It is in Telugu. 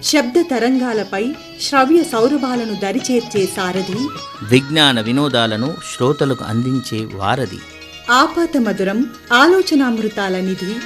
శబ్ద తరంగాలపై శ్రవ్య సౌరభాలను దరిచేర్చే సారథి, విజ్ఞాన వినోదాలను శ్రోతలకు అందించే వారధి, ఆపాత మధురం ఆలోచనామృతాల నిధి,